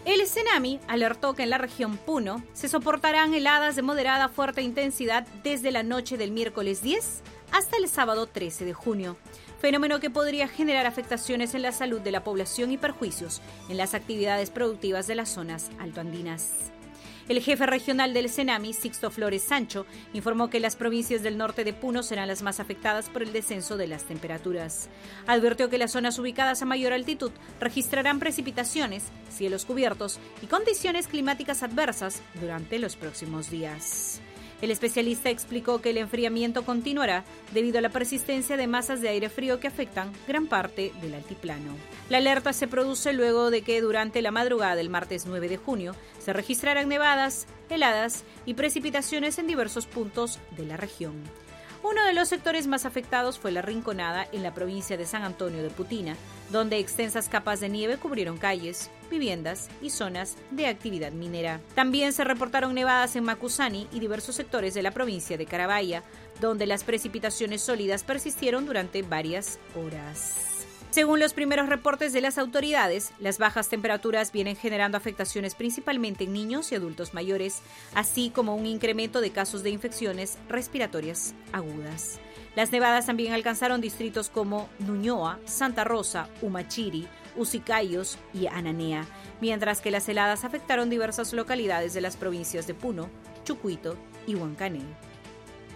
El CENAMI alertó que en la región Puno se soportarán heladas de moderada a fuerte intensidad desde la noche del miércoles 10 hasta el sábado 13 de junio, fenómeno que podría generar afectaciones en la salud de la población y perjuicios en las actividades productivas de las zonas altoandinas. El jefe regional del CENAMI, Sixto Flores Sancho, informó que las provincias del norte de Puno serán las más afectadas por el descenso de las temperaturas. Advirtió que las zonas ubicadas a mayor altitud registrarán precipitaciones, cielos cubiertos y condiciones climáticas adversas durante los próximos días. El especialista explicó que el enfriamiento continuará debido a la persistencia de masas de aire frío que afectan gran parte del altiplano. La alerta se produce luego de que durante la madrugada del martes 9 de junio se registraran nevadas, heladas y precipitaciones en diversos puntos de la región. Uno de los sectores más afectados fue la Rinconada en la provincia de San Antonio de Putina, donde extensas capas de nieve cubrieron calles, viviendas y zonas de actividad minera. También se reportaron nevadas en Macusani y diversos sectores de la provincia de Carabaya, donde las precipitaciones sólidas persistieron durante varias horas. Según los primeros reportes de las autoridades, las bajas temperaturas vienen generando afectaciones principalmente en niños y adultos mayores, así como un incremento de casos de infecciones respiratorias agudas. Las nevadas también alcanzaron distritos como Ñuñoa, Santa Rosa, Humachiri, Usicayos y Ananea, mientras que las heladas afectaron diversas localidades de las provincias de Puno, Chucuito y Huancané.